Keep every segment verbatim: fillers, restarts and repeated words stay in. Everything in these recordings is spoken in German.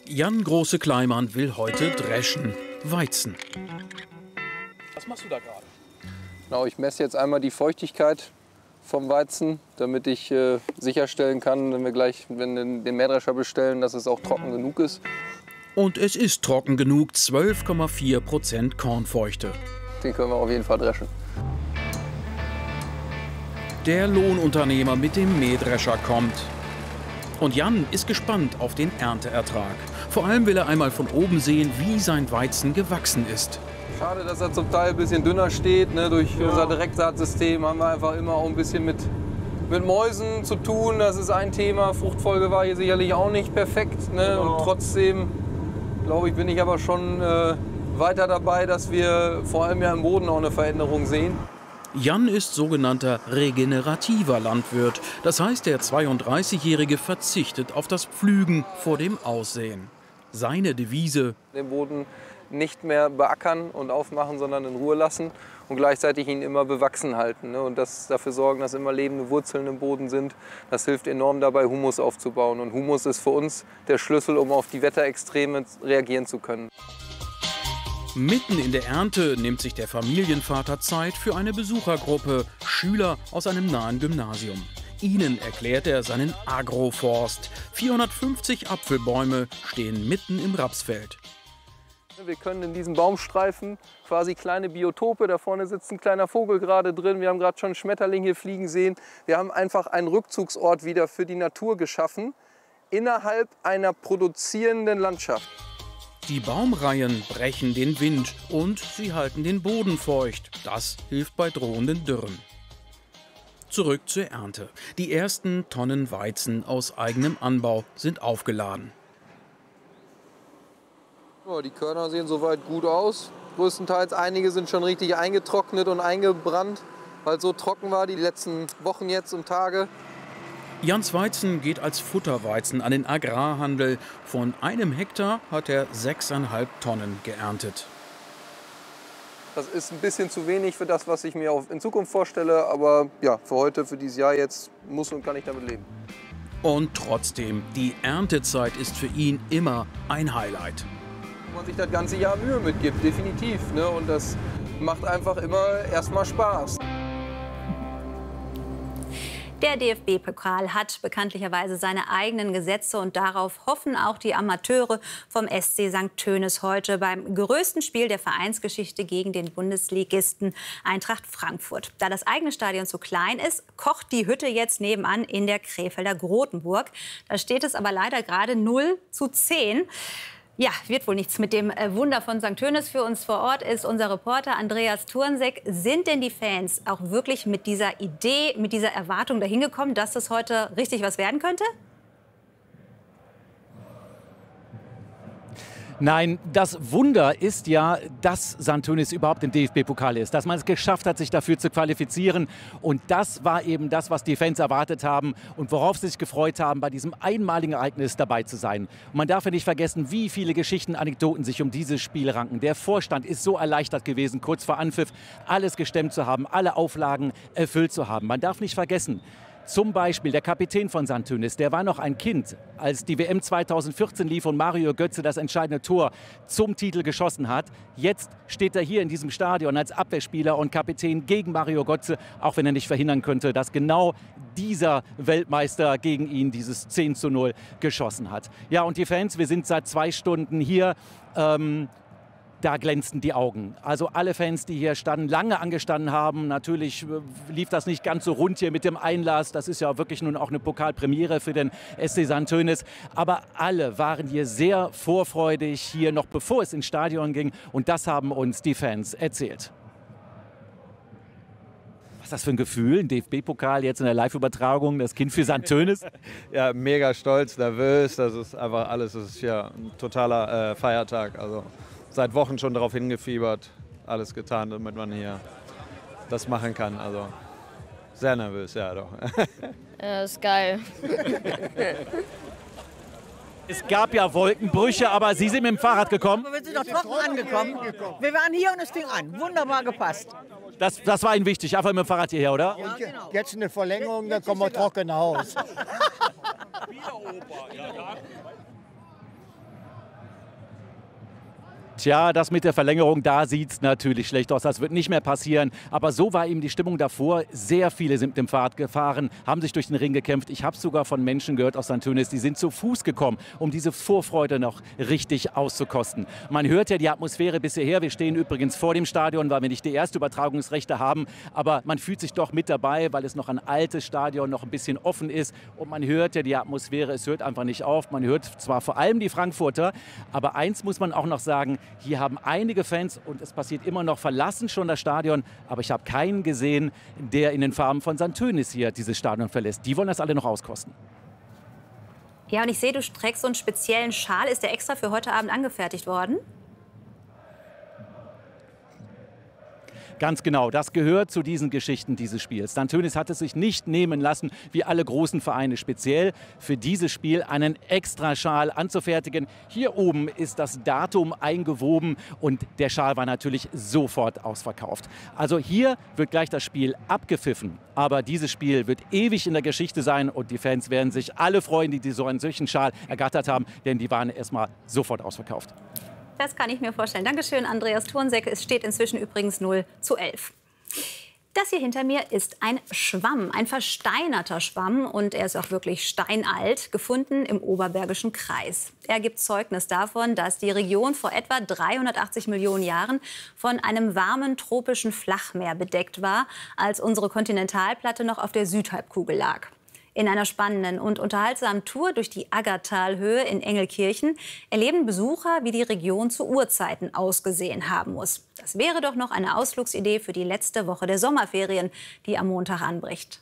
Jan Große-Kleimann will heute dreschen, Weizen. Was machst du da gerade? Genau, ich messe jetzt einmal die Feuchtigkeit vom Weizen, damit ich äh, sicherstellen kann, wenn wir gleich wenn wir den Mähdrescher bestellen, dass es auch trocken genug ist. Und es ist trocken genug, zwölf Komma vier Prozent Kornfeuchte. Den können wir auf jeden Fall dreschen. Der Lohnunternehmer mit dem Mähdrescher kommt. Und Jan ist gespannt auf den Ernteertrag. Vor allem will er einmal von oben sehen, wie sein Weizen gewachsen ist. Schade, dass er zum Teil ein bisschen dünner steht. Ne? Durch ja. unser Direktsaatsystem haben wir einfach immer auch ein bisschen mit, mit Mäusen zu tun. Das ist ein Thema. Fruchtfolge war hier sicherlich auch nicht perfekt. Ne? Ja. Und trotzdem, glaube ich, bin ich aber schon äh, weiter dabei, dass wir vor allem ja im Boden auch eine Veränderung sehen. Jan ist sogenannter regenerativer Landwirt. Das heißt, der zweiunddreißigjährige verzichtet auf das Pflügen vor dem Aussehen. Seine Devise: den Boden nicht mehr beackern und aufmachen, sondern in Ruhe lassen und gleichzeitig ihn immer bewachsen halten. Ne? Und das, dafür sorgen, dass immer lebende Wurzeln im Boden sind. Das hilft enorm dabei, Humus aufzubauen. Und Humus ist für uns der Schlüssel, um auf die Wetterextreme reagieren zu können. Mitten in der Ernte nimmt sich der Familienvater Zeit für eine Besuchergruppe, Schüler aus einem nahen Gymnasium. Ihnen erklärt er seinen Agroforst. vierhundertfünfzig Apfelbäume stehen mitten im Rapsfeld. Wir können in diesem Baumstreifen quasi kleine Biotope, da vorne sitzt ein kleiner Vogel gerade drin, wir haben gerade schon einen Schmetterling hier fliegen sehen. Wir haben einfach einen Rückzugsort wieder für die Natur geschaffen, innerhalb einer produzierenden Landschaft. Die Baumreihen brechen den Wind und sie halten den Boden feucht. Das hilft bei drohenden Dürren. Zurück zur Ernte. Die ersten Tonnen Weizen aus eigenem Anbau sind aufgeladen. Ja, die Körner sehen soweit gut aus. Größtenteils einige sind schon richtig eingetrocknet und eingebrannt, weil es so trocken war die letzten Wochen jetzt und Tage. Jans Weizen geht als Futterweizen an den Agrarhandel. Von einem Hektar hat er sechseinhalb Tonnen geerntet. Das ist ein bisschen zu wenig für das, was ich mir auch in Zukunft vorstelle. Aber ja, für heute, für dieses Jahr jetzt muss und kann ich damit leben. Und trotzdem, die Erntezeit ist für ihn immer ein Highlight. Wo man sich das ganze Jahr Mühe mitgibt, definitiv. Ne? Und das macht einfach immer erstmal Spaß. Der D F B-Pokal hat bekanntlicherweise seine eigenen Gesetze und darauf hoffen auch die Amateure vom S C Sankt Tönis heute beim größten Spiel der Vereinsgeschichte gegen den Bundesligisten Eintracht Frankfurt. Da das eigene Stadion zu klein ist, kocht die Hütte jetzt nebenan in der Krefelder Grotenburg. Da steht es aber leider gerade null zu zehn. Ja, wird wohl nichts mit dem Wunder von Sankt Tönis. Für uns vor Ort ist unser Reporter Andreas Turnseck. Sind denn die Fans auch wirklich mit dieser Idee, mit dieser Erwartung dahin gekommen, dass das heute richtig was werden könnte? Nein, das Wunder ist ja, dass Sankt Tönis überhaupt im D F B-Pokal ist. Dass man es geschafft hat, sich dafür zu qualifizieren. Und das war eben das, was die Fans erwartet haben und worauf sie sich gefreut haben, bei diesem einmaligen Ereignis dabei zu sein. Und man darf ja nicht vergessen, wie viele Geschichten, Anekdoten sich um dieses Spiel ranken. Der Vorstand ist so erleichtert gewesen, kurz vor Anpfiff alles gestemmt zu haben, alle Auflagen erfüllt zu haben. Man darf nicht vergessen, zum Beispiel der Kapitän von Sankt Tönis, der war noch ein Kind, als die W M zweitausendvierzehn lief und Mario Götze das entscheidende Tor zum Titel geschossen hat. Jetzt steht er hier in diesem Stadion als Abwehrspieler und Kapitän gegen Mario Götze, auch wenn er nicht verhindern könnte, dass genau dieser Weltmeister gegen ihn dieses zehn zu null geschossen hat. Ja, und die Fans, wir sind seit zwei Stunden hier. Ähm, Da glänzten die Augen. Also alle Fans, die hier standen, lange angestanden haben. Natürlich lief das nicht ganz so rund hier mit dem Einlass. Das ist ja wirklich nun auch eine Pokalpremiere für den S C Sankt Tönis. Aber alle waren hier sehr vorfreudig, hier noch bevor es ins Stadion ging. Und das haben uns die Fans erzählt. Was ist das für ein Gefühl? Ein D F B-Pokal jetzt in der Live-Übertragung, das Kind für Sankt Tönis? Ja, mega stolz, nervös. Das ist einfach alles. Das ist ja ein totaler äh, Feiertag. Also seit Wochen schon darauf hingefiebert, alles getan, damit man hier das machen kann. Also sehr nervös, ja doch. Ja, ist geil. Es gab ja Wolkenbrüche, aber Sie sind mit dem Fahrrad gekommen. Wir sind doch trocken angekommen. Wir waren hier und es fing an. Wunderbar gepasst. Das, das war Ihnen wichtig, einfach mit dem Fahrrad hierher, oder? Ja, genau. Jetzt eine Verlängerung, dann kommen wir trocken nach Hause. Tja, das mit der Verlängerung, da sieht es natürlich schlecht aus. Das wird nicht mehr passieren. Aber so war eben die Stimmung davor. Sehr viele sind mit dem Fahrrad gefahren, haben sich durch den Ring gekämpft. Ich habe sogar von Menschen gehört aus Sankt Tönis, die sind zu Fuß gekommen, um diese Vorfreude noch richtig auszukosten. Man hört ja die Atmosphäre bis hierher. Wir stehen übrigens vor dem Stadion, weil wir nicht die erste Übertragungsrechte haben. Aber man fühlt sich doch mit dabei, weil es noch ein altes Stadion noch ein bisschen offen ist. Und man hört ja die Atmosphäre, es hört einfach nicht auf. Man hört zwar vor allem die Frankfurter, aber eins muss man auch noch sagen, hier haben einige Fans, und es passiert immer noch, verlassen schon das Stadion. Aber ich habe keinen gesehen, der in den Farben von Sankt Tönis hier dieses Stadion verlässt. Die wollen das alle noch auskosten. Ja, und ich sehe, du trägst so einen speziellen Schal. Ist der extra für heute Abend angefertigt worden? Ganz genau, das gehört zu diesen Geschichten dieses Spiels. Sankt Tönis hat es sich nicht nehmen lassen, wie alle großen Vereine, speziell für dieses Spiel einen Extraschal anzufertigen. Hier oben ist das Datum eingewoben und der Schal war natürlich sofort ausverkauft. Also hier wird gleich das Spiel abgepfiffen, aber dieses Spiel wird ewig in der Geschichte sein und die Fans werden sich alle freuen, die so einen solchen Schal ergattert haben, denn die waren erstmal sofort ausverkauft. Das kann ich mir vorstellen. Dankeschön, Andreas Thurnsecke. Es steht inzwischen übrigens null zu elf. Das hier hinter mir ist ein Schwamm, ein versteinerter Schwamm. Und er ist auch wirklich steinalt, gefunden im Oberbergischen Kreis. Er gibt Zeugnis davon, dass die Region vor etwa dreihundertachtzig Millionen Jahren von einem warmen tropischen Flachmeer bedeckt war, als unsere Kontinentalplatte noch auf der Südhalbkugel lag. In einer spannenden und unterhaltsamen Tour durch die Aggertalhöhe in Engelkirchen erleben Besucher, wie die Region zu Urzeiten ausgesehen haben muss. Das wäre doch noch eine Ausflugsidee für die letzte Woche der Sommerferien, die am Montag anbricht.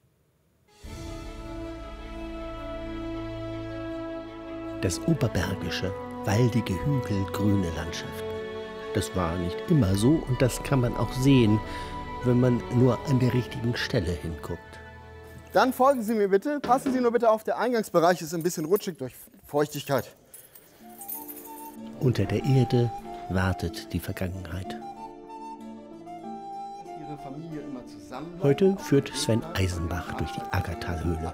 Das oberbergische, waldige Hügel, grüne Landschaften. Das war nicht immer so und das kann man auch sehen, wenn man nur an der richtigen Stelle hinguckt. Dann folgen Sie mir bitte. Passen Sie nur bitte auf, der Eingangsbereich ist ein bisschen rutschig durch Feuchtigkeit. Unter der Erde wartet die Vergangenheit. Heute führt Sven Eisenbach durch die Aggertalhöhle.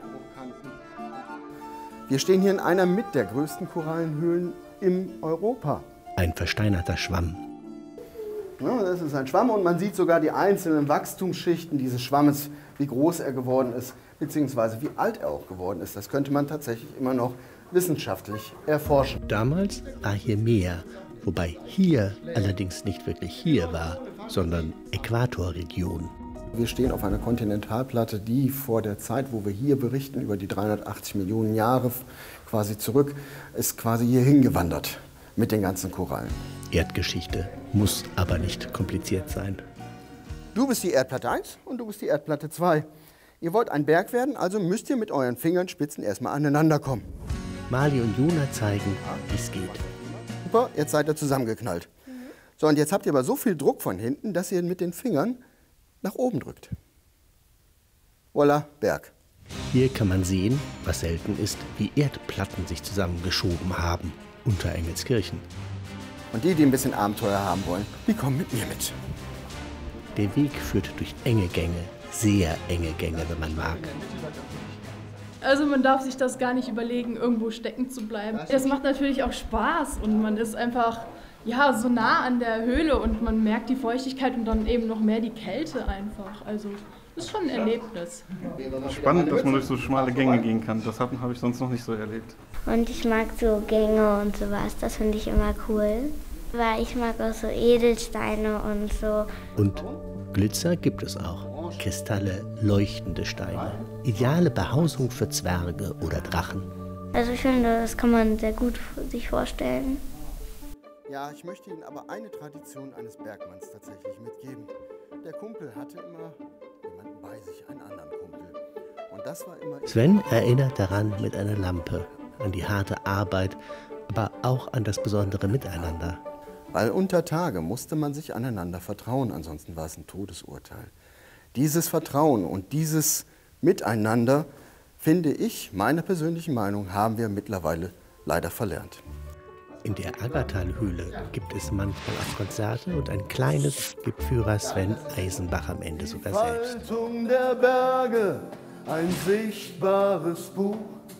Wir stehen hier in einer mit der größten Korallenhöhlen in Europa. Ein versteinerter Schwamm. Ja, das ist ein Schwamm und man sieht sogar die einzelnen Wachstumsschichten dieses Schwammes, wie groß er geworden ist, beziehungsweise wie alt er auch geworden ist. Das könnte man tatsächlich immer noch wissenschaftlich erforschen. Damals war hier Meer, wobei hier allerdings nicht wirklich hier war, sondern Äquatorregion. Wir stehen auf einer Kontinentalplatte, die vor der Zeit, wo wir hier berichten, über die dreihundertachtzig Millionen Jahre quasi zurück, ist quasi hier hingewandert mit den ganzen Korallen. Erdgeschichte muss aber nicht kompliziert sein. Du bist die Erdplatte eins und du bist die Erdplatte zwei. Ihr wollt ein Berg werden, also müsst ihr mit euren Fingerspitzen erstmal aneinander kommen. Mali und Jona zeigen, wie es geht. Super, jetzt seid ihr zusammengeknallt. So, und jetzt habt ihr aber so viel Druck von hinten, dass ihr mit den Fingern nach oben drückt. Voila, Berg. Hier kann man sehen, was selten ist, wie Erdplatten sich zusammengeschoben haben unter Engelskirchen. Und die, die ein bisschen Abenteuer haben wollen, die kommen mit mir mit. Der Weg führt durch enge Gänge, sehr enge Gänge, wenn man mag. Also man darf sich das gar nicht überlegen, irgendwo stecken zu bleiben. Es macht natürlich auch Spaß und man ist einfach ja, so nah an der Höhle und man merkt die Feuchtigkeit und dann eben noch mehr die Kälte einfach. Also das ist schon ein Erlebnis. Spannend, dass man durch so schmale Gänge gehen kann. Das habe ich sonst noch nicht so erlebt. Und ich mag so Gänge und sowas, das finde ich immer cool. Weil ich mag auch so Edelsteine und so. Und Glitzer gibt es auch. Kristalle, leuchtende Steine. Ideale Behausung für Zwerge oder Drachen. Also ich finde, das kann man sehr gut sich vorstellen. Ja, ich möchte Ihnen aber eine Tradition eines Bergmanns tatsächlich mitgeben. Der Kumpel hatte immer jemanden bei sich, einen anderen Kumpel. Und das war immer... Sven erinnert daran mit einer Lampe, an die harte Arbeit, aber auch an das besondere Miteinander. Weil unter Tage musste man sich aneinander vertrauen, ansonsten war es ein Todesurteil. Dieses Vertrauen und dieses Miteinander, finde ich, meiner persönlichen Meinung, haben wir mittlerweile leider verlernt. In der Aggertalhöhle gibt es manchmal auch Konzerte und ein kleines gibt Führer Sven Eisenbach am Ende sogar selbst. Faltung der Berge, ein sichtbares Buch,